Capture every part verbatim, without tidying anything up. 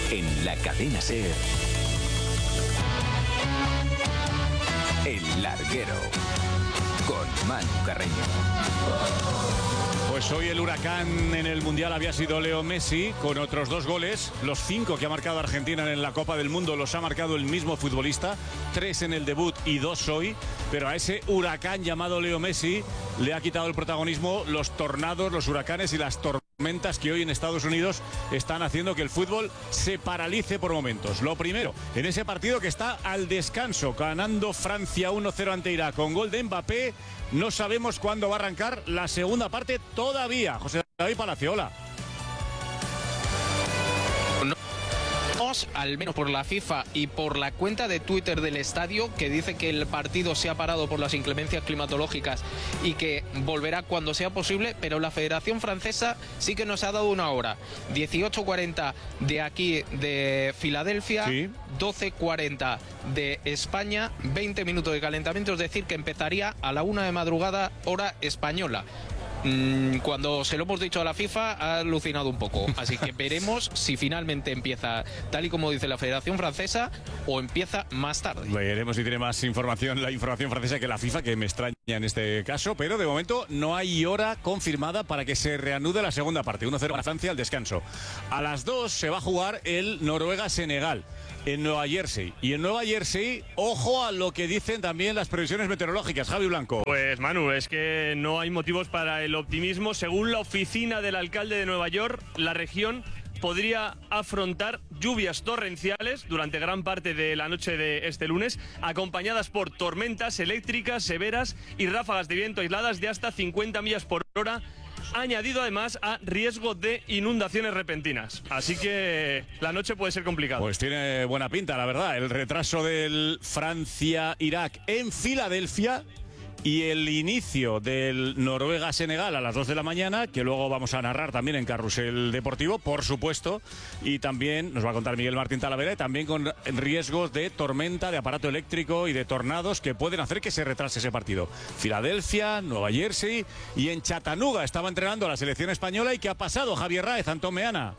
En la cadena SER, El Larguero, con Manu Carreño. Pues hoy el huracán en el Mundial había sido Leo Messi, con otros dos goles. Los cinco que ha marcado Argentina en la Copa del Mundo los ha marcado el mismo futbolista, tres en el debut y dos hoy. Pero a ese huracán llamado Leo Messi le ha quitado el protagonismo los tornados, los huracanes y las tormentas que hoy en Estados Unidos están haciendo que el fútbol se paralice por momentos. Lo primero, en ese partido que está al descanso, ganando Francia uno cero ante Irak con gol de Mbappé, no sabemos cuándo va a arrancar la segunda parte todavía. José David Palaciola. Al menos por la FIFA y por la cuenta de Twitter del estadio, que dice que el partido se ha parado por las inclemencias climatológicas y que volverá cuando sea posible, pero la Federación Francesa sí que nos ha dado una hora. dieciocho cuarenta de aquí de Filadelfia, sí. doce cuarenta de España, veinte minutos de calentamiento, es decir, que empezaría a la una de madrugada, hora española. Cuando se lo hemos dicho a la FIFA ha alucinado un poco, así que veremos si finalmente empieza tal y como dice la Federación Francesa o empieza más tarde. Veremos si tiene más información la información francesa que la FIFA, que me extraña en este caso, pero de momento no hay hora confirmada para que se reanude la segunda parte. uno cero para Francia al descanso. A las dos se va a jugar el Noruega-Senegal en Nueva Jersey. Y en Nueva Jersey, ojo a lo que dicen también las previsiones meteorológicas. Javi Blanco. Pues Manu, es que no hay motivos para el optimismo. Según la oficina del alcalde de Nueva York, la región podría afrontar lluvias torrenciales durante gran parte de la noche de este lunes, acompañadas por tormentas eléctricas severas y ráfagas de viento aisladas de hasta cincuenta millas por hora, añadido además a riesgo de inundaciones repentinas. Así que la noche puede ser complicada. Pues tiene buena pinta, la verdad. El retraso del Francia-Irak en Filadelfia y el inicio del Noruega-Senegal a las dos de la mañana, que luego vamos a narrar también en Carrusel Deportivo, por supuesto, y también nos va a contar Miguel Martín Talavera, y también con riesgos de tormenta, de aparato eléctrico y de tornados que pueden hacer que se retrase ese partido. Filadelfia, Nueva Jersey y en Chattanooga estaba entrenando a la selección española. ¿Y qué ha pasado, Javier Ráez, Antón Meana?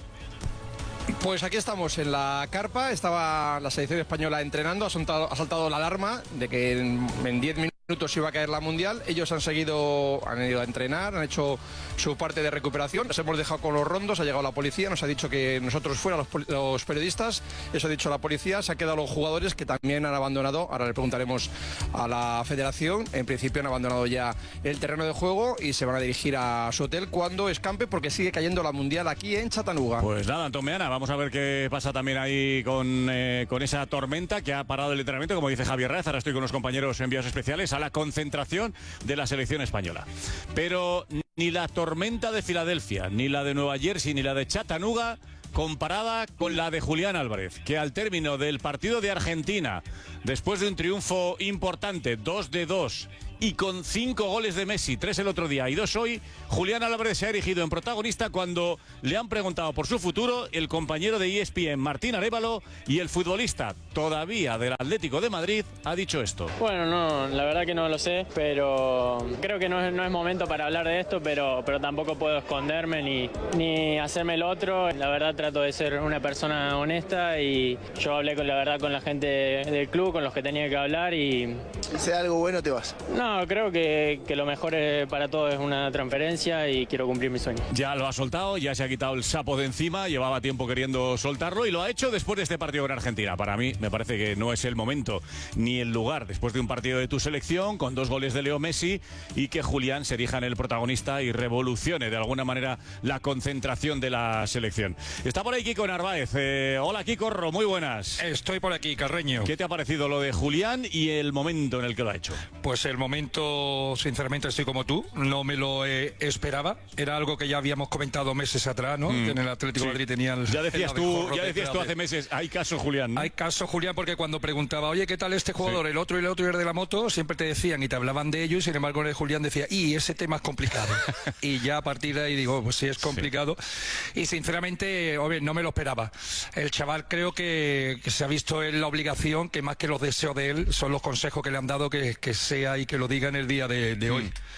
Pues aquí estamos en la carpa, estaba la selección española entrenando, ha saltado, ha saltado la alarma de que en diez minutos iba a caer la Mundial. Ellos han seguido, han ido a entrenar, han hecho su parte de recuperación. Nos hemos dejado con los rondos, ha llegado la policía, nos ha dicho que nosotros fuera los, los periodistas, eso ha dicho la policía, se han quedado los jugadores que también han abandonado, ahora le preguntaremos a la federación, en principio han abandonado ya el terreno de juego y se van a dirigir a su hotel cuando escampe, porque sigue cayendo la Mundial aquí en Chattanooga. Pues nada, Antón Meana, vamos a ver qué pasa también ahí con, eh, con esa tormenta que ha parado el entrenamiento, como dice Javier Ráez. Ahora estoy con los compañeros enviados especiales a la concentración de la selección española. Pero ni la tormenta de Filadelfia, ni la de Nueva Jersey, ni la de Chattanooga comparada con la de Julián Álvarez, que al término del partido de Argentina, después de un triunfo importante, dos de dos, y con cinco goles de Messi, tres el otro día y dos hoy, Julián Álvarez se ha erigido en protagonista cuando le han preguntado por su futuro el compañero de E S P N, Martín Arévalo, y el futbolista todavía del Atlético de Madrid ha dicho esto. Bueno, no, la verdad que no lo sé, pero creo que no es, no es momento para hablar de esto, pero, pero tampoco puedo esconderme ni, ni hacerme el otro. La verdad trato de ser una persona honesta y yo hablé con la verdad con la gente del club, con los que tenía que hablar y... Si sea algo bueno te vas. No, creo que, que lo mejor para todos es una transferencia y quiero cumplir mi sueño. Ya lo ha soltado, ya se ha quitado el sapo de encima, llevaba tiempo queriendo soltarlo y lo ha hecho después de este partido con Argentina. Para mí me parece que no es el momento ni el lugar después de un partido de tu selección con dos goles de Leo Messi y que Julián se erija en el protagonista y revolucione de alguna manera la concentración de la selección. Está por ahí Kiko Narváez. Eh, hola Kiko, muy buenas. Estoy por aquí, Carreño. ¿Qué te ha parecido lo de Julián y el momento en el que lo ha hecho? Pues el momento, sinceramente estoy como tú, no me lo eh, esperaba. Era algo que ya habíamos comentado meses atrás, ¿no? Mm. Que en el Atlético de sí. Madrid tenía el... Ya decías tú, ya decías tú hace meses, hay caso Julián, ¿no? Hay caso Julián porque cuando preguntaba, oye, ¿qué tal este jugador? Sí. El otro y el otro y el de la moto, siempre te decían y te hablaban de ello y sin embargo el Julián decía, y ese tema es complicado. Y ya a partir de ahí digo, pues sí, es complicado. Sí. Y sinceramente, obvio, no me lo esperaba. El chaval creo que, que se ha visto en la obligación, que más que los deseos de él, son los consejos que le han dado que, que sea y que lo diga en el día de, de hoy.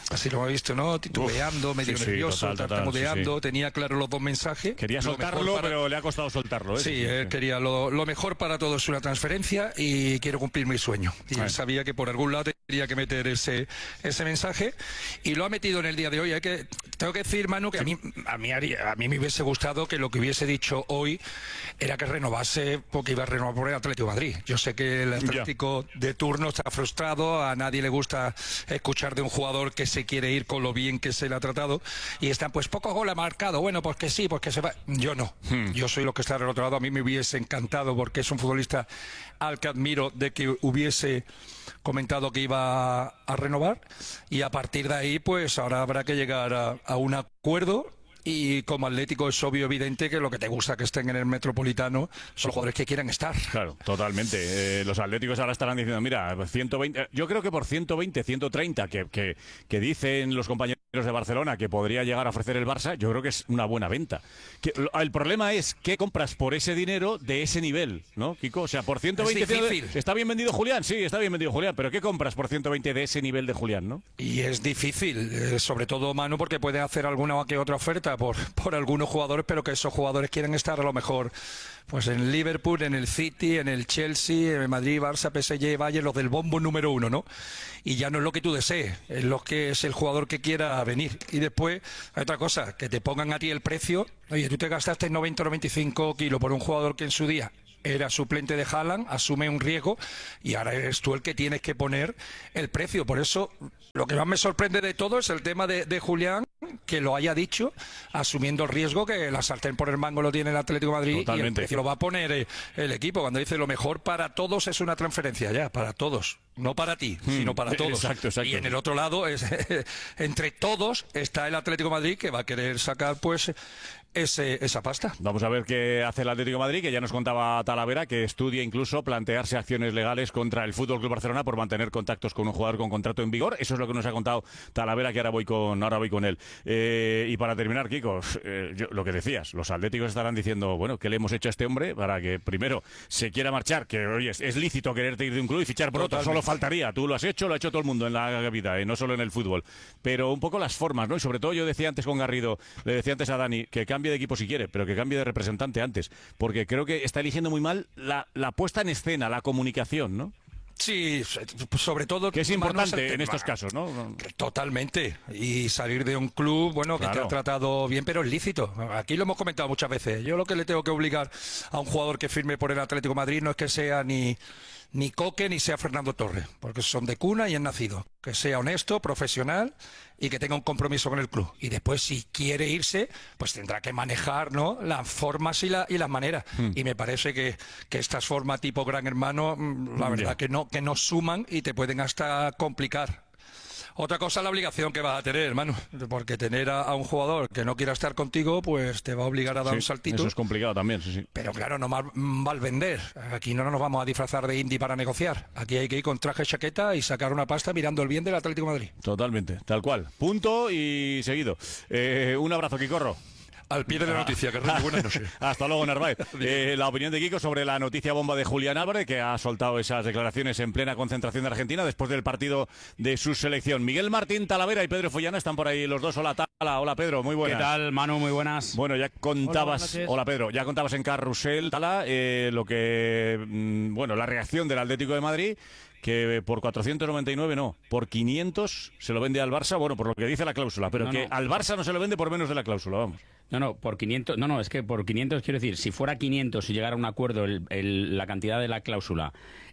Así lo hemos visto, ¿no? Titubeando, Uf, medio sí, sí, nervioso, total, total, tartamudeando, sí, sí. tenía claro los dos mensajes. Quería Lo soltarlo, mejor para- pero le ha costado soltarlo, ¿eh? Sí, él quería lo, lo mejor para todos es una transferencia y quiero cumplir mi sueño. Y Bueno. él sabía que por algún lado tenía que meter ese, ese mensaje y lo ha metido en el día de hoy. Hay que, tengo que decir, Manu, que a mí, a, mí, haría- a mí me hubiese gustado que lo que hubiese dicho hoy era que renovase porque iba a renovar por el Atlético de Madrid. Yo sé que el Atlético de turno está frustrado, a nadie le gusta escuchar de un jugador que se quiere ir con lo bien que se le ha tratado y están pues pocos goles ha marcado, bueno, pues que sí, pues que se va. Yo no, Hmm. yo soy lo que está del otro lado, a mí me hubiese encantado porque es un futbolista al que admiro de que hubiese comentado que iba a renovar y a partir de ahí pues ahora habrá que llegar a, a un acuerdo. Y como Atlético es obvio, evidente que lo que te gusta que estén en el Metropolitano son los jugadores que quieren estar. Claro, totalmente. Eh, los atléticos ahora estarán diciendo, mira, ciento veinte, yo creo que por ciento veinte, ciento treinta que, que, que dicen los compañeros de Barcelona que podría llegar a ofrecer el Barça, yo creo que es una buena venta. Que, lo- el problema es qué compras por ese dinero de ese nivel, ¿no, Kiko? O sea, por ciento veinte... Es difícil. ¿Está bien vendido Julián? Sí, está bien vendido Julián, pero ¿qué compras por ciento veinte de ese nivel de Julián, no? Y es difícil, eh, sobre todo, Manu, porque puede hacer alguna que otra oferta por, por algunos jugadores, pero que esos jugadores quieren estar a lo mejor pues en Liverpool, en el City, en el Chelsea, en el Madrid, Barça, P S G, Bayern, los del bombo número uno, ¿no? Y ya no es lo que tú desees, es lo que es el jugador que quiera venir. Y después, hay otra cosa, que te pongan a ti el precio. Oye, tú te gastaste noventa o noventa y cinco kilos por un jugador que en su día era suplente de Haaland, asume un riesgo y ahora eres tú el que tienes que poner el precio. Por eso, lo que más me sorprende de todo es el tema de, de Julián, que lo haya dicho, asumiendo el riesgo que la sartén por el mango lo tiene el Atlético de Madrid y el Totalmente. precio lo va a poner eh, el equipo. Cuando dice lo mejor para todos es una transferencia ya, para todos. No para ti, Hmm. sino para todos. Exacto, exacto. Y en el otro lado, es, entre todos, está el Atlético de Madrid que va a querer sacar pues ese, esa pasta. Vamos a ver qué hace el Atlético de Madrid, que ya nos contaba Talavera, que estudia incluso plantearse acciones legales contra el Fútbol Club Barcelona por mantener contactos con un jugador con contrato en vigor. Eso es lo que nos ha contado Talavera, que ahora voy con, ahora voy con él. Eh, y para terminar, Kiko, eh, yo- lo que decías, los atléticos estarán diciendo, bueno, ¿qué le hemos hecho a este hombre para que primero se quiera marchar? Que, oye, es, es lícito quererte ir de un club y fichar por otro, solo faltaría. Tú lo has hecho, lo ha hecho todo el mundo en la vida, eh, no solo en el fútbol. Pero un poco las formas, ¿no? Y sobre todo yo decía antes con Garrido, le decía antes a Dani, que cambie de equipo si quiere, pero que cambie de representante antes, porque creo que está eligiendo muy mal la, la puesta en escena, la comunicación, ¿no? Sí, sobre todo... Que es Manu, importante el en tema. estos casos, ¿no? Totalmente. Y salir de un club, bueno, que Claro. te ha tratado bien, pero es lícito. Aquí lo hemos comentado muchas veces. Yo lo que le tengo que obligar a un jugador que firme por el Atlético de Madrid no es que sea ni, ni Coque ni sea Fernando Torres, porque son de cuna y han nacido. Que sea honesto, profesional y que tenga un compromiso con el club. Y después, si quiere irse, pues tendrá que manejar, ¿no?, las formas y, la, y las maneras. Hmm. Y me parece que, que estas formas tipo Gran Hermano, mm, la verdad Ya. que no, que no suman y te pueden hasta complicar. Otra cosa es la obligación que vas a tener, hermano, porque tener a, a un jugador que no quiera estar contigo, pues te va a obligar a dar Sí, un saltito. eso es complicado también, sí, sí. Pero claro, no mal, mal vender. Aquí no nos vamos a disfrazar de indie para negociar. Aquí hay que ir con traje y chaqueta y sacar una pasta mirando el bien del Atlético de Madrid. Totalmente, tal cual. Punto y seguido. Eh, un abrazo, Quicorro. Al pie de la noticia, que buenas noches. Hasta luego, Narváez. Eh, la opinión de Kiko sobre la noticia bomba de Julián Álvarez, que ha soltado esas declaraciones en plena concentración de Argentina después del partido de su selección. Miguel Martín Talavera y Pedro Follana están por ahí los dos. Hola, Tala. Hola, Pedro. Muy buenas. ¿Qué tal, Manu? Muy buenas. Bueno, ya contabas... Hola, Hola, Pedro. Ya contabas en Carrusel, Tala, eh, lo que... mm, Bueno, la reacción del Atlético de Madrid, que por cuatrocientos noventa y nueve no, por quinientos se lo vende al Barça, bueno, por lo que dice la cláusula, pero No, que no. al Barça no se lo vende por menos de la cláusula, vamos. No, no, por quinientos, no, no, es que por quinientos quiero decir, si fuera quinientos y llegara a un acuerdo el, el- la cantidad de la cláusula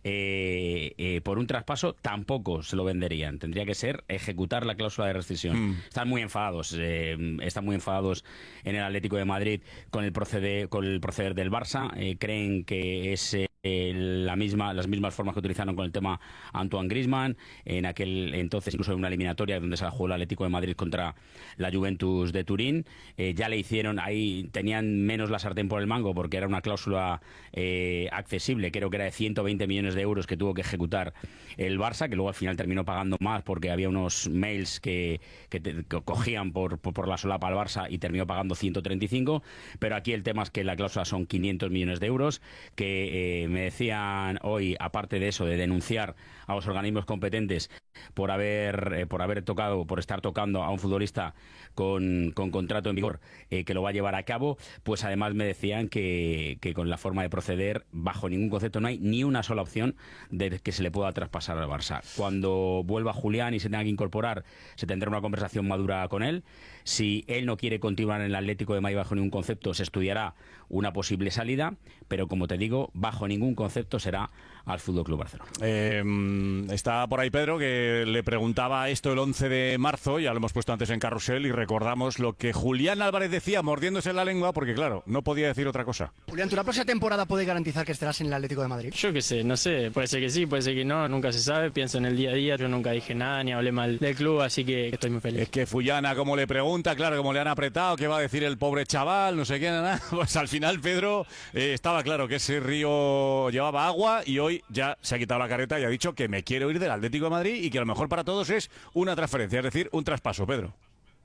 eh, eh, por un traspaso, tampoco se lo venderían. Tendría que ser ejecutar la cláusula de rescisión. Mm. Están muy enfadados, eh, están muy enfadados en el Atlético de Madrid con el proceder, con el proceder del Barça. Eh, creen que es eh, la misma, las mismas formas que utilizaron con el tema Antoine Griezmann, en aquel entonces incluso en una eliminatoria donde se jugó el Atlético de Madrid contra la Juventus de Turín. Eh, ya le hicieron, ahí tenían menos la sartén por el mango porque era una cláusula eh, accesible, creo que era de ciento veinte millones de euros que tuvo que ejecutar el Barça, que luego al final terminó pagando más porque había unos mails que, que, te- que cogían por, por, por la solapa al Barça y terminó pagando ciento treinta y cinco, pero aquí el tema es que la cláusula son quinientos millones de euros, que me decían hoy, aparte de eso, de denunciar a los organismos competentes por haber eh, por haber tocado, por estar tocando a un futbolista con, con contrato en vigor eh, que lo va a llevar a cabo, pues además me decían que, que con la forma de proceder, bajo ningún concepto, no hay ni una sola opción de que se le pueda traspasar al Barça. Cuando vuelva Julián y se tenga que incorporar, se tendrá una conversación madura con él. Si él no quiere continuar en el Atlético de Madrid bajo ningún concepto, se estudiará una posible salida, pero como te digo, bajo ningún concepto será al F C Barcelona. Eh, está por ahí Pedro, que le preguntaba esto el once de marzo, ya lo hemos puesto antes en Carrusel, y recordamos lo que Julián Álvarez decía, mordiéndose la lengua, porque claro, no podía decir otra cosa. Julián, ¿tú la próxima temporada puedes garantizar que estarás en el Atlético de Madrid? Yo qué sé, no sé, puede ser que sí, puede ser que no, nunca se sabe, pienso en el día a día, yo nunca dije nada, ni hablé mal del club, así que estoy muy feliz. Es que Fullana, como le pregunta, claro, como le han apretado, ¿qué va a decir el pobre chaval? No sé qué, nada. Pues al final Pedro eh, estaba claro que ese río llevaba agua y hoy ya se ha quitado la careta y ha dicho que me quiero ir del Atlético de Madrid y que a lo mejor para todos es una transferencia, es decir, un traspaso, Pedro.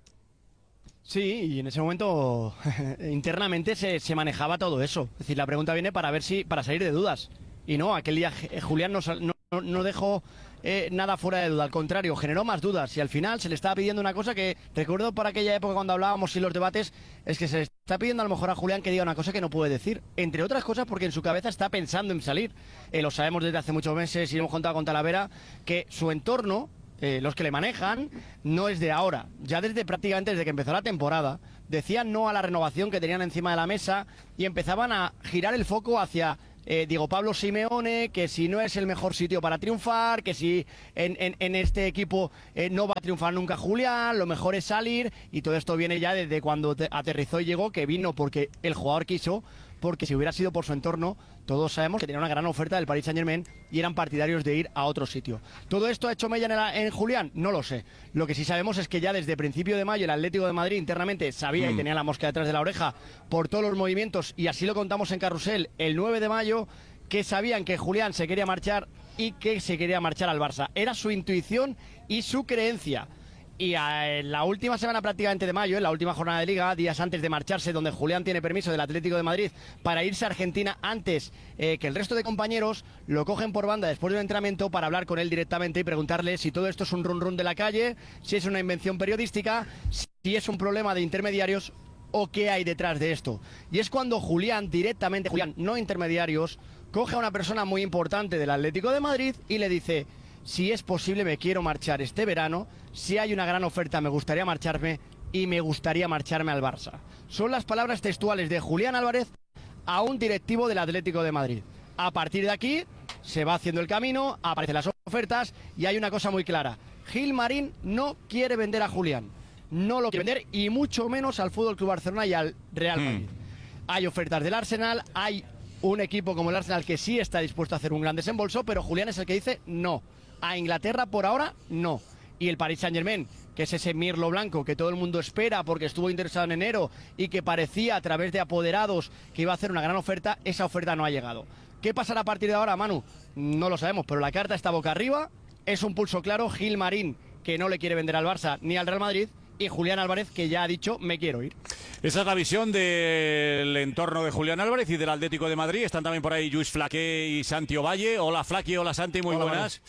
Sí, y en ese momento internamente se, se manejaba todo eso. Es decir, la pregunta viene para ver si para salir de dudas. Y no, aquel día eh, Julián no, no, no dejó eh, nada fuera de duda. Al contrario, generó más dudas. Y al final se le estaba pidiendo una cosa que recuerdo por aquella época cuando hablábamos y los debates, es que se le está pidiendo a lo mejor a Julián que diga una cosa que no puede decir. Entre otras cosas porque en su cabeza está pensando en salir. Eh, lo sabemos desde hace muchos meses y hemos contado con Talavera que su entorno, Eh, los que le manejan, no es de ahora. Ya desde prácticamente desde que empezó la temporada, decían no a la renovación que tenían encima de la mesa y empezaban a girar el foco hacia eh, Diego Pablo Simeone, que si no es el mejor sitio para triunfar, que si en, en, en este equipo eh, no va a triunfar nunca Julián, lo mejor es salir, y todo esto viene ya desde cuando aterrizó y llegó, que vino porque el jugador quiso, porque si hubiera sido por su entorno, todos sabemos que tenía una gran oferta del Paris Saint-Germain y eran partidarios de ir a otro sitio. ¿Todo esto ha hecho mella en, el, en Julián? No lo sé. Lo que sí sabemos es que ya desde principio de mayo el Atlético de Madrid internamente sabía mm. y tenía la mosca detrás de la oreja por todos los movimientos, y así lo contamos en Carrusel el nueve de mayo, que sabían que Julián se quería marchar y que se quería marchar al Barça. Era su intuición y su creencia. Y en la última semana prácticamente de mayo, en la última jornada de Liga, días antes de marcharse, donde Julián tiene permiso del Atlético de Madrid para irse a Argentina antes eh, que el resto de compañeros, lo cogen por banda después de un entrenamiento para hablar con él directamente y preguntarle si todo esto es un run run de la calle, si es una invención periodística, si es un problema de intermediarios o qué hay detrás de esto. Y es cuando Julián, directamente, Julián, no intermediarios, coge a una persona muy importante del Atlético de Madrid y le dice: si es posible me quiero marchar este verano, si hay una gran oferta me gustaría marcharme y me gustaría marcharme al Barça. Son las palabras textuales de Julián Álvarez a un directivo del Atlético de Madrid. A partir de aquí se va haciendo el camino, aparecen las ofertas y hay una cosa muy clara: Gilmarín no quiere vender a Julián, no lo quiere vender, y mucho menos al F C Barcelona y al Real Madrid. Hmm. Hay ofertas del Arsenal, hay un equipo como el Arsenal que sí está dispuesto a hacer un gran desembolso, pero Julián es el que dice no. A Inglaterra por ahora no. Y el Paris Saint-Germain, que es ese mirlo blanco que todo el mundo espera porque estuvo interesado en enero y que parecía a través de apoderados que iba a hacer una gran oferta, esa oferta no ha llegado. ¿Qué pasará a partir de ahora, Manu? No lo sabemos, pero la carta está boca arriba, es un pulso claro. Gilmarín, que no le quiere vender al Barça ni al Real Madrid, y Julián Álvarez, que ya ha dicho me quiero ir. Esa es la visión del entorno de Julián Álvarez y del Atlético de Madrid. Están también por ahí Lluís Flaqué y Santi Ovalle. Hola Flaqué, hola Santi, muy hola, buenas.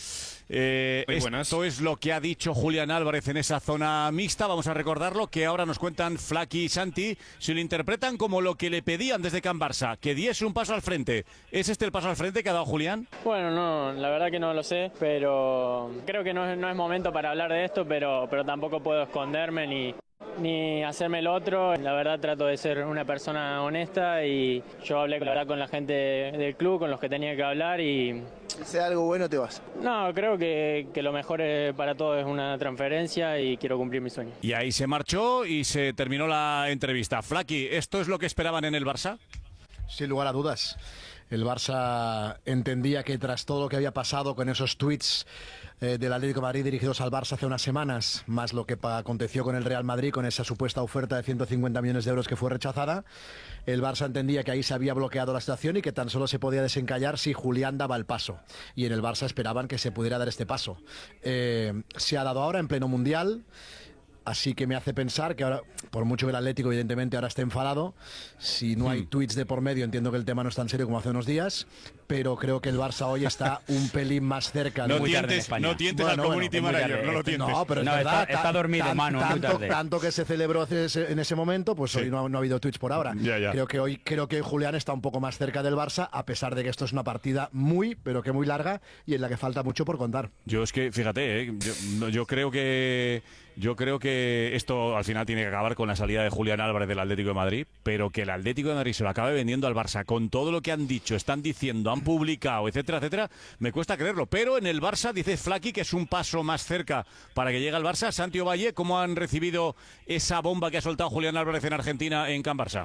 Eh, muy buenas. Esto es lo que ha dicho Julián Álvarez en esa zona mixta. Vamos a recordarlo, que ahora nos cuentan Flaqué y Santi. Si lo interpretan como lo que le pedían desde Can Barça, que diese un paso al frente. ¿Es este el paso al frente que ha dado Julián? Bueno, no, la verdad que no lo sé, pero creo que no es, no es momento para hablar de esto, pero, pero tampoco puedo esconderme ni... ni hacerme el otro. La verdad trato de ser una persona honesta y yo hablé la verdad con la gente del club, con los que tenía que hablar, y... si sea algo bueno te vas. No, creo que, que lo mejor para todos es una transferencia y quiero cumplir mi sueño. Y ahí se marchó y se terminó la entrevista. Flaky, ¿esto es lo que esperaban en el Barça? Sin lugar a dudas. El Barça entendía que tras todo lo que había pasado con esos tweets eh, del Atlético de Madrid dirigidos al Barça hace unas semanas, más lo que aconteció con el Real Madrid, con esa supuesta oferta de ciento cincuenta millones de euros que fue rechazada, el Barça entendía que ahí se había bloqueado la situación y que tan solo se podía desencallar si Julián daba el paso. Y en el Barça esperaban que se pudiera dar este paso. Eh, se ha dado ahora en pleno Mundial. Así que me hace pensar que ahora, por mucho que el Atlético evidentemente ahora esté enfadado, si no hay Hmm. tweets de por medio, entiendo que el tema no es tan serio como hace unos días, pero creo que el Barça hoy está un pelín más cerca. No de... tientes, no tientes al community manager, no lo tientes. No, pero es No, verdad, está- está dormido, tan- Manu, muy tanto, tarde. tanto que se celebró ese- en ese momento, pues Sí. hoy no, no ha habido tweets por ahora. Ya, ya. Creo que hoy creo que hoy Julián está un poco más cerca del Barça, a pesar de que esto es una partida muy, pero que muy larga y en la que falta mucho por contar. Yo es que, fíjate, ¿eh? yo, no, yo creo que yo creo que esto al final tiene que acabar con la salida de Julián Álvarez del Atlético de Madrid, pero que el Atlético de Madrid se lo acabe vendiendo al Barça con todo lo que han dicho, están diciendo, han publicado, etcétera, etcétera, me cuesta creerlo. Pero en el Barça dice Flaky que es un paso más cerca para que llegue al Barça. Santi Valle, ¿cómo han recibido esa bomba que ha soltado Julián Álvarez en Argentina en Can Barça?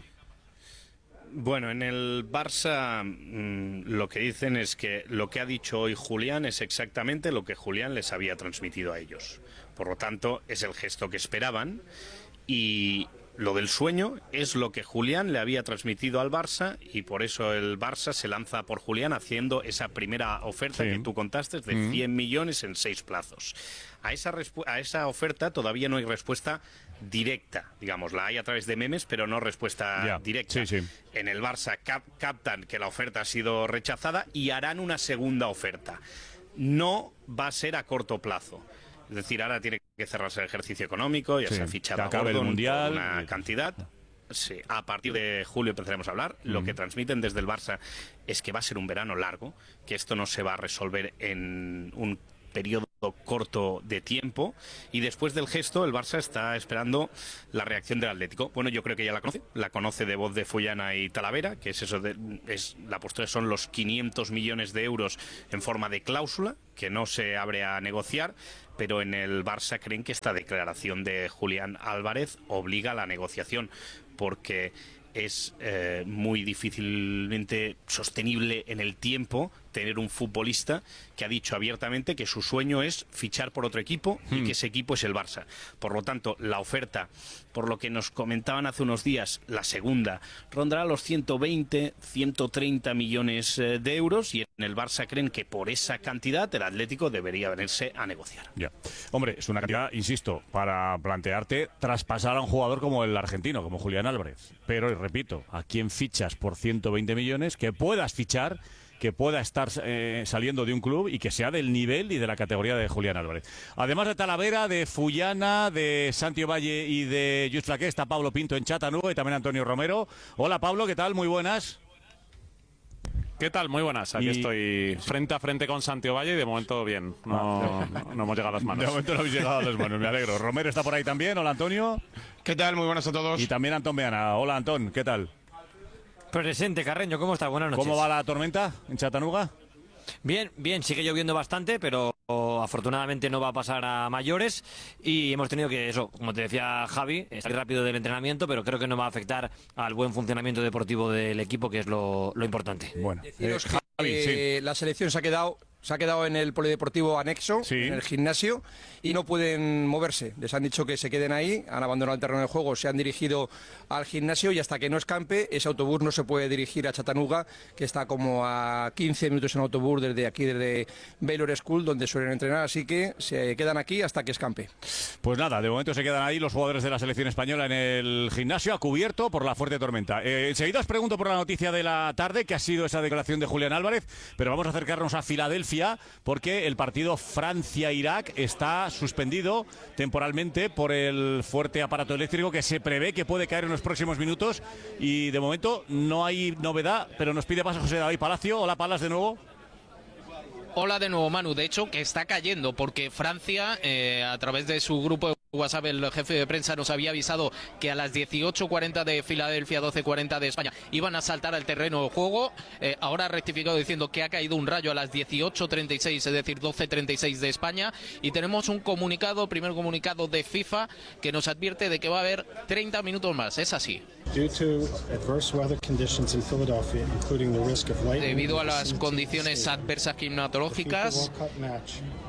Bueno, en el Barça mmm, lo que dicen es que lo que ha dicho hoy Julián es exactamente lo que Julián les había transmitido a ellos. Por lo tanto, es el gesto que esperaban y lo del sueño es lo que Julián le había transmitido al Barça y por eso el Barça se lanza por Julián haciendo esa primera oferta Sí. que tú contaste de Mm. cien millones en seis plazos. A esa, a esa oferta todavía no hay respuesta directa, digamos, la hay a través de memes, pero no respuesta Ya, directa. sí, sí. En el Barça cap captan que la oferta ha sido rechazada y harán una segunda oferta. No va a ser a corto plazo. Es decir, ahora tiene que cerrarse el ejercicio económico, ya Sí, se ha fichado que a acabe el Gordon Mundial. por una cantidad. Sí, a partir de julio empezaremos a hablar. Lo Mm. que transmiten desde el Barça es que va a ser un verano largo, que esto no se va a resolver en un periodo corto de tiempo y después del gesto el Barça está esperando la reacción del Atlético. Bueno, yo creo que ya la conoce, la conoce de voz de Fullana y Talavera, que es eso de, es la postura son los quinientos millones de euros en forma de cláusula que no se abre a negociar, pero en el Barça creen que esta declaración de Julián Álvarez obliga a la negociación porque es eh, muy difícilmente sostenible en el tiempo tener un futbolista que ha dicho abiertamente que su sueño es fichar por otro equipo y Hmm. que ese equipo es el Barça. Por lo tanto, la oferta, por lo que nos comentaban hace unos días, la segunda, rondará los ciento veinte, ciento treinta millones eh, de euros y en el Barça creen que por esa cantidad el Atlético debería venirse a negociar. Ya. Hombre, es una cantidad, insisto, para plantearte traspasar a un jugador como el argentino, como Julián Álvarez. Pero, y repito, ¿a quién fichas por ciento veinte millones? Que puedas fichar, que pueda estar eh, saliendo de un club y que sea del nivel y de la categoría de Julián Álvarez. Además de Talavera, de Fullana, de Santi Valle y de Just Flaqué, está Pablo Pinto en Chattanooga y también Antonio Romero. Hola Pablo, ¿qué tal? Muy buenas. ¿Qué tal? Muy buenas. Aquí Y- estoy frente a frente con Santiago Valle y de momento bien. No, no, no hemos llegado a las manos. De momento no habéis llegado a las manos, me alegro. Romero está por ahí también. Hola Antonio. ¿Qué tal? Muy buenas a todos. Y también Antón Beana. Hola Antón, ¿qué tal? Presente, Carreño, ¿cómo estás? Buenas noches. ¿Cómo va la tormenta en Chattanooga? Bien, bien, sigue lloviendo bastante, pero afortunadamente no va a pasar a mayores y hemos tenido que, eso, como te decía Javi, salir rápido del entrenamiento, pero creo que no va a afectar al buen funcionamiento deportivo del equipo, que es lo, lo importante. Bueno, Deciros que eh, la selección se ha quedado se ha quedado en el polideportivo anexo, en el gimnasio, y no pueden moverse. Les han dicho que se queden ahí, han abandonado el terreno de juego, se han dirigido al gimnasio y hasta que no escampe, ese autobús no se puede dirigir a Chattanooga, que está como a quince minutos en autobús desde aquí, desde Baylor School, donde suelen entrenar, así que se quedan aquí hasta que escampe. Pues nada, de momento se quedan ahí los jugadores de la selección española en el gimnasio, a cubierto por la fuerte tormenta. Eh, enseguida os pregunto por la noticia de la tarde, que ha sido esa declaración de Julián Álvarez, pero vamos a acercarnos a Filadelfia, porque el partido Francia-Irak está suspendido temporalmente por el fuerte aparato eléctrico que se prevé que puede caer en los próximos minutos, y de momento no hay novedad, pero nos pide paso José David Palacio. Hola Palas de nuevo. Hola de nuevo, Manu. De hecho, que está cayendo porque Francia, eh, a través de su grupo de WhatsApp, el jefe de prensa nos había avisado que a las dieciocho cuarenta de Filadelfia, doce cuarenta de España, iban a saltar al terreno de juego. Eh, ahora ha rectificado diciendo que ha caído un rayo a las dieciocho treinta y seis, es decir, doce treinta y seis de España. Y tenemos un comunicado, primer comunicado de FIFA, que nos advierte de que va a haber treinta minutos más. Es así. Debido a las condiciones adversas climatológicas,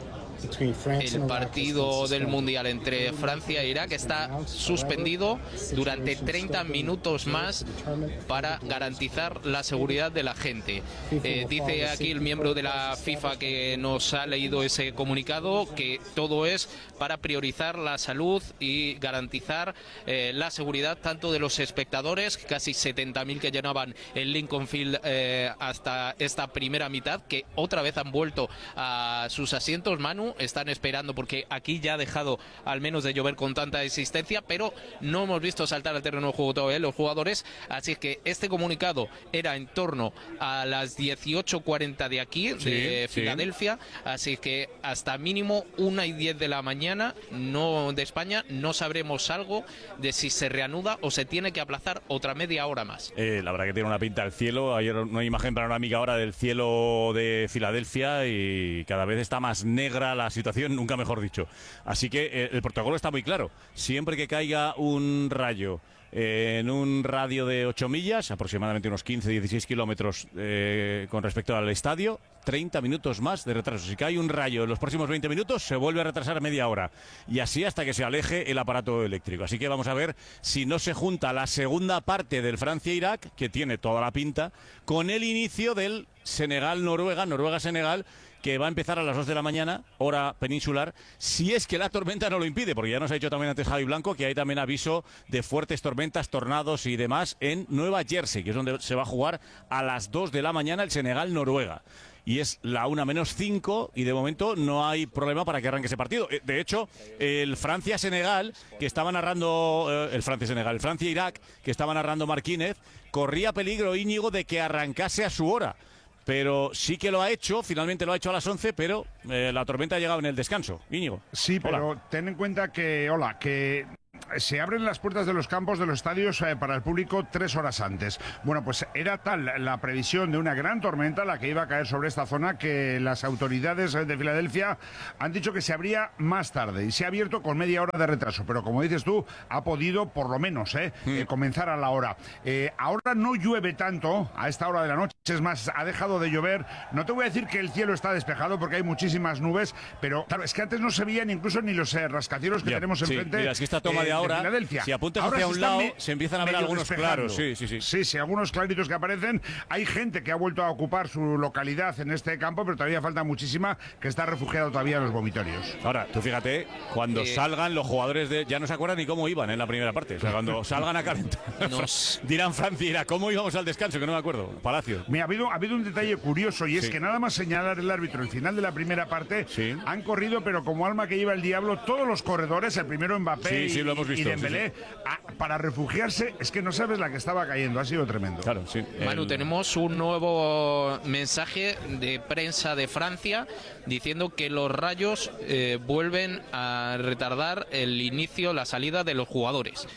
El partido del Mundial entre Francia e Irak está suspendido durante treinta minutos más para garantizar la seguridad de la gente. Eh, dice aquí el miembro de la FIFA que nos ha leído ese comunicado que todo es para priorizar la salud y garantizar eh, la seguridad tanto de los espectadores, casi setenta mil que llenaban el Lincoln Field eh, hasta esta primera mitad, que otra vez han vuelto a sus asientos. Manu, están esperando porque aquí ya ha dejado al menos de llover con tanta existencia, pero no hemos visto saltar al terreno de juego todavía los jugadores, así que este comunicado era en torno a las dieciocho cuarenta de aquí, Sí, de sí. Filadelfia, así que hasta mínimo una y diez de la mañana, no de España, no sabremos algo de si se reanuda o se tiene que aplazar otra media hora más. Eh, la verdad que tiene una pinta el cielo. Ayer una imagen panorámica ahora del cielo de Filadelfia y cada vez está más negra la situación, nunca mejor dicho. Así que eh, el protocolo está muy claro. Siempre que caiga un rayo eh, en un radio de ocho millas, aproximadamente unos quince a dieciséis kilómetros eh, con respecto al estadio, treinta minutos más de retraso. Si cae un rayo en los próximos veinte minutos, se vuelve a retrasar media hora. Y así hasta que se aleje el aparato eléctrico. Así que vamos a ver si no se junta la segunda parte del Francia-Irak, que tiene toda la pinta, con el inicio del Senegal-Noruega, Noruega-Senegal, que va a empezar a las dos de la mañana, hora peninsular, si es que la tormenta no lo impide, porque ya nos ha dicho también antes Javi Blanco que hay también aviso de fuertes tormentas, tornados y demás en Nueva Jersey, que es donde se va a jugar a las dos de la mañana el Senegal-Noruega. Y es la una menos cinco y de momento no hay problema para que arranque ese partido. Eh, De hecho, el Francia-Senegal, que estaba narrando, eh, el Francia-Senegal, el Francia-Irak, que estaba narrando Marquínez, corría peligro, Íñigo, de que arrancase a su hora. Pero sí que lo ha hecho, finalmente lo ha hecho a las once, pero eh, la tormenta ha llegado en el descanso. Íñigo. Sí, pero Hola. ten en cuenta que, hola, que se abren las puertas de los campos de los estadios eh, para el público tres horas antes. Bueno, pues era tal la previsión de una gran tormenta la que iba a caer sobre esta zona que las autoridades eh, de Filadelfia han dicho que se abría más tarde y se ha abierto con media hora de retraso. Pero como dices tú, ha podido por lo menos eh, mm. eh, comenzar a la hora. Eh, ahora no llueve tanto a esta hora de la noche, es más, ha dejado de llover. No te voy a decir que el cielo está despejado porque hay muchísimas nubes, pero claro, es que antes no se veían incluso ni los eh, rascacielos que Ya, tenemos sí, enfrente. mira, es que esta toma de ahora, si apuntas Ahora hacia se un están lado, me- se empiezan a ver medio algunos despejando. claros. Sí, sí, sí. Sí, sí, algunos claritos que aparecen. Hay gente que ha vuelto a ocupar su localidad en este campo, pero todavía falta muchísima que está refugiado todavía en los vomitorios. Ahora, tú fíjate, cuando Eh, salgan los jugadores de... Ya no se acuerdan ni cómo iban en la primera parte. O sea, cuando salgan a calentar, dirán Francia, irá, ¿cómo íbamos al descanso? Que no me acuerdo. Palacio. Mira, ha habido, ha habido un detalle curioso y es Sí. que nada más señalar el árbitro el final de la primera parte, han corrido, pero como alma que lleva el diablo, todos los corredores, el primero Mbappé Sí, y, sí, lo hemos y visto, Dembélé, a- para refugiarse, es que no sabes la que estaba cayendo, ha sido tremendo. Claro, sí. Manu, tenemos un nuevo mensaje de prensa de Francia diciendo que los rayos eh, vuelven a retardar el inicio, la salida de los jugadores.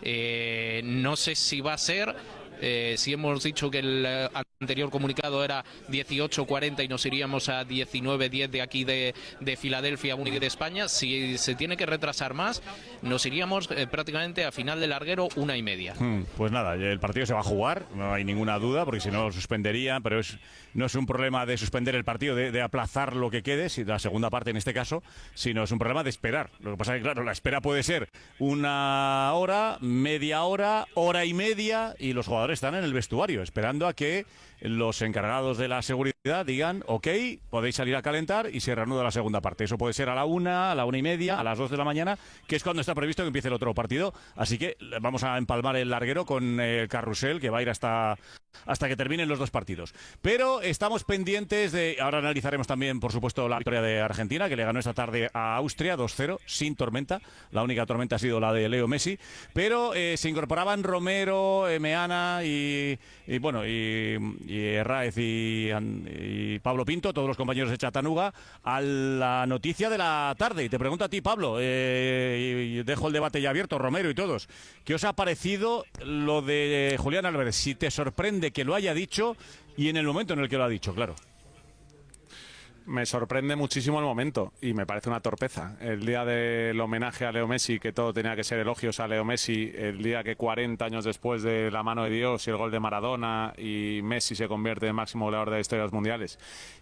Eh, no sé si va a ser... Eh, si hemos dicho que el eh, anterior comunicado era dieciocho cuarenta y nos iríamos a diecinueve diez de aquí de, de Filadelfia, única de España, si se tiene que retrasar más, nos iríamos eh, prácticamente a final de larguero una y media. Hmm, Pues nada, el partido se va a jugar, no hay ninguna duda, porque si no lo suspenderían, pero es, no es un problema de suspender el partido, de, de aplazar lo que quede, si la segunda parte en este caso, sino es un problema de esperar. Lo que pasa es que, claro, la espera puede ser una hora, media hora, hora y media, y los jugadores están en el vestuario, esperando a que los encargados de la seguridad digan, ok, podéis salir a calentar y se reanuda la segunda parte. Eso puede ser a la una, a la una y media, a las dos de la mañana, que es cuando está previsto que empiece el otro partido. Así que vamos a empalmar el larguero con el carrusel, que va a ir hasta, hasta que terminen los dos partidos. Pero estamos pendientes de... Ahora analizaremos también, por supuesto, la victoria de Argentina, que le ganó esta tarde a Austria dos cero, sin tormenta. La única tormenta ha sido la de Leo Messi. Pero eh, se incorporaban Romero, eh, Meana y, y bueno, y... y Herráez y, y Pablo Pinto, todos los compañeros de Chattanooga, a la noticia de la tarde. Y te pregunto a ti, Pablo, eh, y dejo el debate ya abierto, Romero y todos, ¿qué os ha parecido lo de Julián Álvarez? Si te sorprende que lo haya dicho y en el momento en el que lo ha dicho, claro. Me sorprende muchísimo el momento y me parece una torpeza. El día del homenaje a Leo Messi, que todo tenía que ser elogios a Leo Messi, el día que cuarenta años después de la mano de Dios y el gol de Maradona y Messi se convierte en máximo goleador de la historia de los mundiales,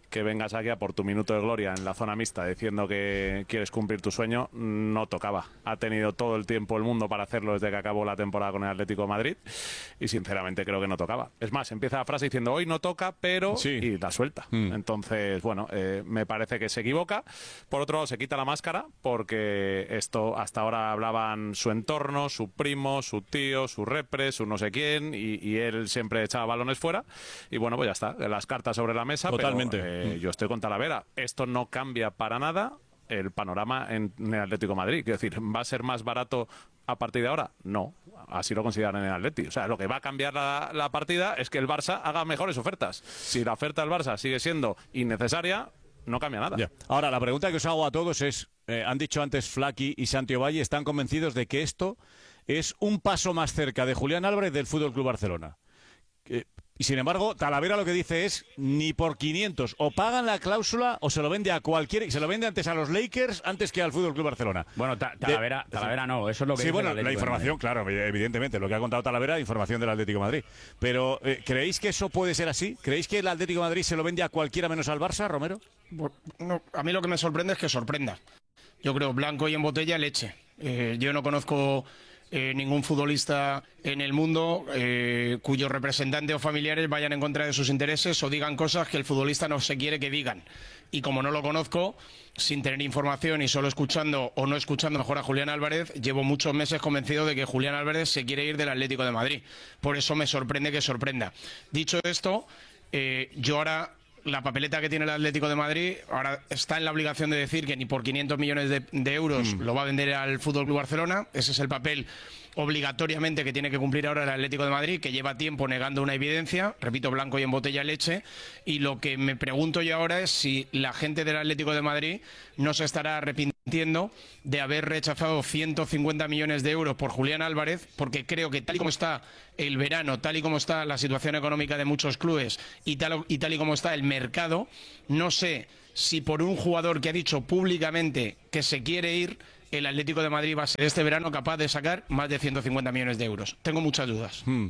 que vengas aquí a por tu minuto de gloria en la zona mixta diciendo que quieres cumplir tu sueño, no tocaba. Ha tenido todo el tiempo el mundo para hacerlo desde que acabó la temporada con el Atlético de Madrid y sinceramente creo que no tocaba. Es más, empieza la frase diciendo hoy no toca, pero... Sí. Y la suelta. Mm. Entonces, bueno, eh, me parece que se equivoca. Por otro lado, se quita la máscara porque esto hasta ahora hablaban su entorno, su primo, su tío, su repre, su no sé quién y, y él siempre echaba balones fuera y bueno, pues ya está, las cartas sobre la mesa. Totalmente. Pero, eh, mm. yo estoy con Talavera. Esto no cambia para nada el panorama en, en el Atlético de Madrid. Quiero decir, ¿va a ser más barato a partir de ahora? No, así lo consideran en el Atleti. O sea, lo que va a cambiar la, la partida es que el Barça haga mejores ofertas. Si la oferta del Barça sigue siendo innecesaria, no cambia nada. Ya. Ahora, la pregunta que os hago a todos es, eh, han dicho antes Flaky y Santi Ovalle, ¿están convencidos de que esto es un paso más cerca de Julián Álvarez del F C Barcelona? Eh, Y sin embargo, Talavera lo que dice es ni por quinientos o pagan la cláusula o se lo vende a cualquiera y se lo vende antes a los Lakers antes que al F C Barcelona. Bueno, ta Talavera, de, Talavera no, eso es lo que sí, dice bueno, la información, claro, evidentemente, lo que ha contado Talavera, información del Atlético de Madrid. Pero, eh, ¿creéis que eso puede ser así? ¿Creéis que el Atlético de Madrid se lo vende a cualquiera menos al Barça, Romero? No, a mí lo que me sorprende es que sorprenda. Yo creo blanco y en botella leche. Eh, yo no conozco... Eh, ningún futbolista en el mundo eh, cuyos representantes o familiares vayan en contra de sus intereses o digan cosas que el futbolista no se quiere que digan. Y como no lo conozco, sin tener información y solo escuchando o no escuchando mejor a Julián Álvarez, llevo muchos meses convencido de que Julián Álvarez se quiere ir del Atlético de Madrid. Por eso me sorprende que sorprenda. Dicho esto, eh, yo ahora... La papeleta que tiene el Atlético de Madrid ahora está en la obligación de decir que ni por quinientos millones de, de euros mm. lo va a vender al F C Barcelona. Ese es el papel obligatoriamente que tiene que cumplir ahora el Atlético de Madrid, que lleva tiempo negando una evidencia, repito, blanco y en botella leche. Y lo que me pregunto yo ahora es si la gente del Atlético de Madrid no se estará arrepintiendo de haber rechazado ciento cincuenta millones de euros por Julián Álvarez, porque creo que tal y como está el verano, tal y como está la situación económica de muchos clubes y tal y, tal y como está el mercado, no sé si por un jugador que ha dicho públicamente que se quiere ir, el Atlético de Madrid va a ser este verano capaz de sacar más de ciento cincuenta millones de euros. Tengo muchas dudas. Hmm.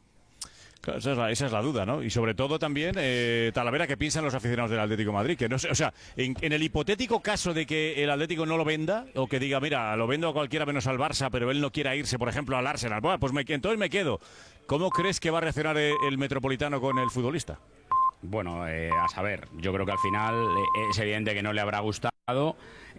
Claro, esa, es la, esa es la duda, ¿no? Y sobre todo también, eh, Talavera, ¿qué piensan los aficionados del Atlético de Madrid? Que no sé, o sea, en, en el hipotético caso de que el Atlético no lo venda, o que diga, mira, lo vendo a cualquiera menos al Barça, pero él no quiera irse, por ejemplo, al Arsenal, bueno, pues me, entonces me quedo. ¿Cómo crees que va a reaccionar el, el Metropolitano con el futbolista? Bueno, eh, a saber, yo creo que al final eh, es evidente que no le habrá gustado,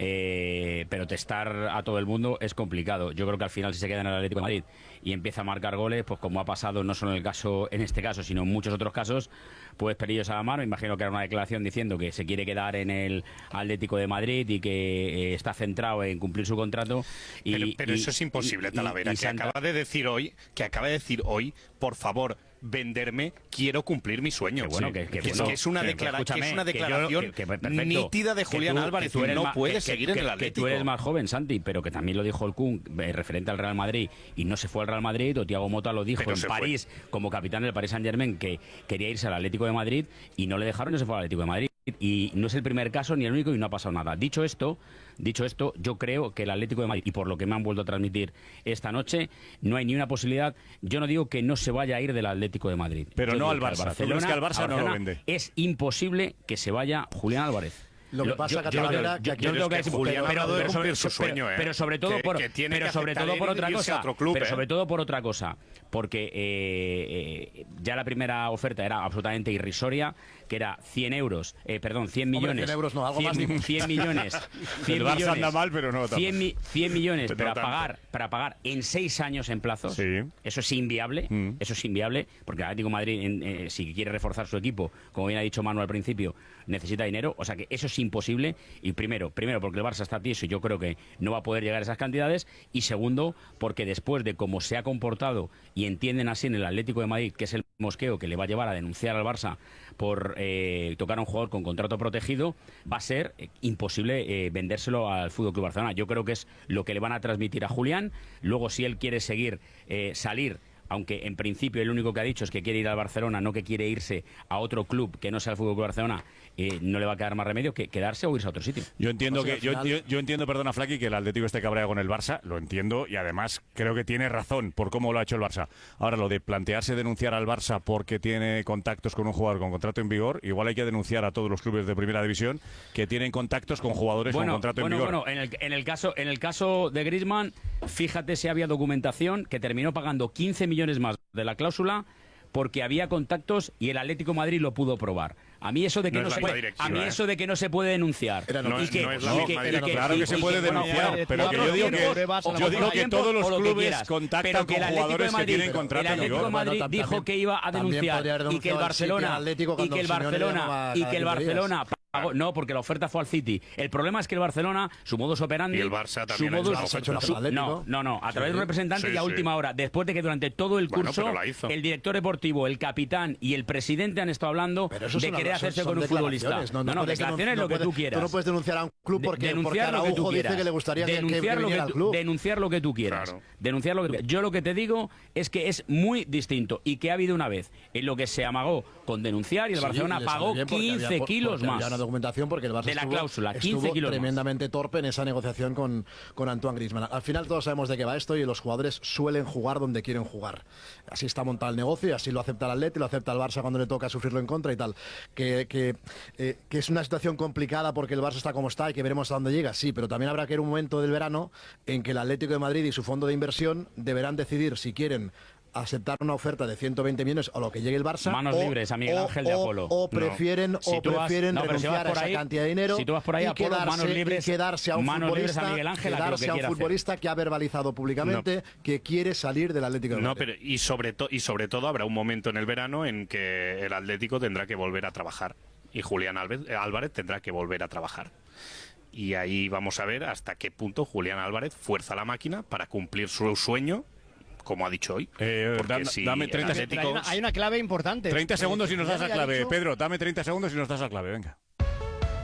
eh, pero testar a todo el mundo es complicado. Yo creo que al final si se queda en el Atlético de Madrid y empieza a marcar goles, pues como ha pasado no solo en el caso, en este caso, sino en muchos otros casos, pues perillos a la mano. Me imagino que era una declaración diciendo que se quiere quedar en el Atlético de Madrid y que eh, está centrado en cumplir su contrato. Y, pero pero y, eso es imposible, y, Talavera, y, y que Santa... acaba de decir hoy, que acaba de decir hoy, por favor, venderme, quiero cumplir mi sueño. Que bueno, sí. que, que, que, bueno, es, que es una, que, declara que, que es una declaración que yo, que, nítida de Julián tú, Álvarez. Tú no más, puedes seguir en el Atlético. Que tú eres más joven, Santi, pero que también lo dijo el Kun, eh, referente al Real Madrid, y no se fue al Real Madrid, o Thiago Motta lo dijo pero en París, fue. como capitán del Paris Saint-Germain, que quería irse al Atlético de Madrid, y no le dejaron y se fue al Atlético de Madrid. Y no es el primer caso ni el único y no ha pasado nada. Dicho esto, dicho esto, yo creo que el Atlético de Madrid, y por lo que me han vuelto a transmitir esta noche, no hay ni una posibilidad. Yo no digo que no se vaya a ir del Atlético de Madrid. Pero yo no al Barça. Barcelona, ¿Tú crees que al Barça no lo vende? Es imposible que se vaya Julián Álvarez. Lo que pasa es que Talavera que aquí yo, que es Julián pero, pero, pero, sobre, su sueño, pero, ¿eh? pero sobre todo que, por que tiene pero que sobre todo por otra cosa, club, pero ¿eh? sobre todo por otra cosa, porque eh, eh, ya la primera oferta era absolutamente irrisoria, que era cien euros, eh, perdón, cien millones. Hombre, cien euros no, algo cien, más de... cien millones. cien el Barça millones, anda mal, pero no. cien, mi, cien millones pero para no pagar para pagar en seis años en plazos. Sí. Eso es inviable, mm. eso es inviable, porque el Atlético de Madrid, en, eh, si quiere reforzar su equipo, como bien ha dicho Manu al principio, necesita dinero, o sea que eso es imposible. Y primero, primero porque el Barça está tieso y yo creo que no va a poder llegar a esas cantidades, y segundo, porque después de cómo se ha comportado y entienden así en el Atlético de Madrid, que es el mosqueo que le va a llevar a denunciar al Barça por eh, tocar a un jugador con contrato protegido, va a ser eh, imposible eh, vendérselo al F C Barcelona. Yo creo que es lo que le van a transmitir a Julián. Luego, si él quiere seguir, eh, salir aunque en principio el único que ha dicho es que quiere ir al Barcelona, no que quiere irse a otro club que no sea el Fútbol Club Barcelona, eh, no le va a quedar más remedio que quedarse o irse a otro sitio. Yo entiendo O sea, que yo, al final- yo, yo entiendo, perdona Flaky, que el Atlético esté cabreado con el Barça, lo entiendo y además creo que tiene razón por cómo lo ha hecho el Barça. Ahora, lo de plantearse denunciar al Barça porque tiene contactos con un jugador con contrato en vigor, igual hay que denunciar a todos los clubes de primera división que tienen contactos con jugadores Bueno, con contrato bueno, en vigor. bueno, en el, en el caso en el caso de Griezmann, fíjate si había documentación que terminó pagando quince millones más de la cláusula porque había contactos y el Atlético de Madrid lo pudo probar. A mí eso de que No no, es se la puede, directiva, a mí ¿eh? eso de que no se puede denunciar. Era Y noticia. que- No es la y misma que- y directiva. que- Claro que y- se y puede que- bueno, denunciar, bueno, pero que yo cuatro digo que- tiempos, yo o digo cuatro que tiempos, todos los o lo que clubes quieras. contactan Pero que con el Atlético jugadores de que tienen Madrid- contrato el en Atlético de vigor. Madrid Bueno, dijo también- que iba a también denunciar podría haber y que el denunciado el City al Barcelona Atlético y cuando que el Simeone le Barcelona llamaba y cada que el quince días. Barcelona pagó- no, porque la oferta fue al City. El problema es que el Barcelona, su modus operandi, Y el Barça su también ha hecho modus- la oferta. hecho la su- Atlético. no, no, no, a través de un Sí, representante sí, y a sí. última hora, después de que durante todo el Bueno, curso pero la hizo. el director deportivo, el capitán y el presidente han estado hablando Eso de son- querer son- hacerse son con un futbolista. declaraciones, No, no, puedes declaraciones denun- lo que no tú puedes- quieras. Tú no puedes denunciar a un club De- porque, porque denunciar lo que tú Araujo dice quieras. que le gustaría que, que, denunciar que lo que viniera tú, al club. denunciar lo que tú quieras. Claro. Denunciar lo que tú quieras. Yo lo que te digo es que es muy distinto y que ha habido una vez en lo que se amagó con denunciar y el Sí, Barcelona y le salió pagó bien porque quince había- kilos porque más había una documentación porque el Barça de la estuvo- cláusula, quince estuvo kilos más. tremendamente torpe en esa negociación con, con Antoine Griezmann. Al final todos sabemos de qué va esto y los jugadores suelen jugar donde quieren jugar. Así está montado el negocio y así lo acepta el Atleti, lo acepta el Barça cuando le toca sufrirlo en contra y tal. Que, que, eh, que es una situación complicada porque el Barça está como está y que veremos a dónde llega, sí, pero también habrá que ir un momento del verano en que el Atlético de Madrid y su fondo de inversión deberán decidir si quieren aceptar una oferta de ciento veinte millones o lo que llegue el Barça. Manos o- libres a Miguel o- Ángel de o- Apolo. O No. prefieren, Si o tú vas- prefieren no, pero si renunciar vas por a esa ahí- cantidad de dinero si tú vas por ahí, y, Apolo, quedarse, manos libres- y quedarse a un manos libres a futbolista, Miguel Ángel, a que lo quedarse que a un quiera hacer. futbolista que ha verbalizado públicamente que quiere salir del Atlético de No, Madrid. pero y sobre, to- y sobre todo habrá un momento en el verano en que el Atlético tendrá que volver a trabajar y Julián Álvarez, Álvarez tendrá que volver a trabajar. Y ahí vamos a ver hasta qué punto Julián Álvarez fuerza la máquina para cumplir su sueño, como ha dicho hoy. Porque dame- si dame el treinta Atlético- Hay una, hay una clave importante. treinta segundos y nos das la Ya había clave. dicho- Pedro, dame treinta segundos y nos das la clave, venga.